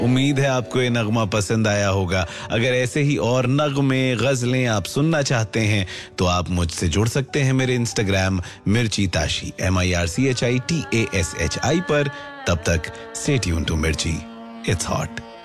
उम्मीद है आपको ये नगमा पसंद आया होगा। अगर ऐसे ही और नगमे गजलें आप सुनना चाहते हैं तो आप मुझसे जुड़ सकते हैं मेरे इंस्टाग्राम मिर्ची ताशी MIRCHITASHI पर। तब तक स्टे ट्यून टू मिर्ची, इट्स हॉट।